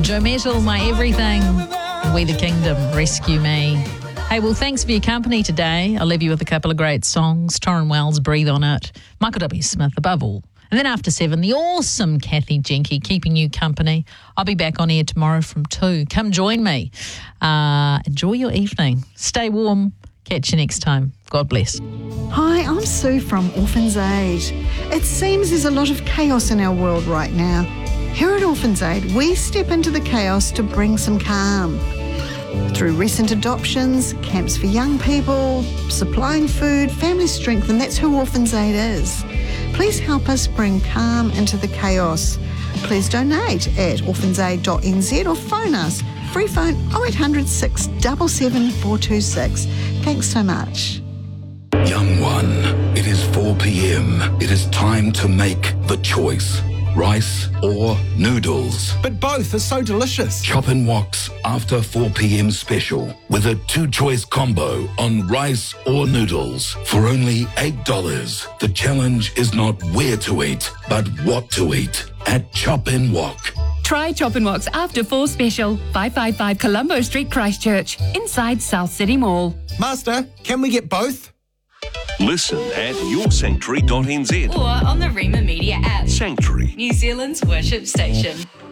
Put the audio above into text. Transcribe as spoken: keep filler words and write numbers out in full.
Joe Metal, My Everything. We the Kingdom, Rescue Me. Hey, well, thanks for your company today. I'll leave you with a couple of great songs. Torrin Wells, Breathe On It. Michael W. Smith, Above All. And then after seven, the awesome Kathy Jenke, keeping you company. I'll be back on air tomorrow from two. Come join me. Uh, enjoy your evening. Stay warm. Catch you next time. God bless. Hi, I'm Sue from Orphans Aid. It seems there's a lot of chaos in our world right now. Here at Orphans Aid, we step into the chaos to bring some calm. Through recent adoptions, camps for young people, supplying food, family strength, and that's who Orphans Aid is. Please help us bring calm into the chaos. Please donate at orphans aid dot n z or phone us. Free phone oh eight hundred, six seven seven, four two six. Thanks so much. Young one, it is four p.m. It is time to make the choice. Rice or noodles? But both are so delicious. Chop and Wok's after four p.m. special with a two-choice combo on rice or noodles for only eight dollars. The challenge is not where to eat, but what to eat at Chop and Wok. Try Chop and Wok's After Four Special, five five five Colombo Street, Christchurch, inside South City Mall. Master, can we get both? Listen at your sanctuary dot n z or on the Rema Media app. Sanctuary, New Zealand's worship station.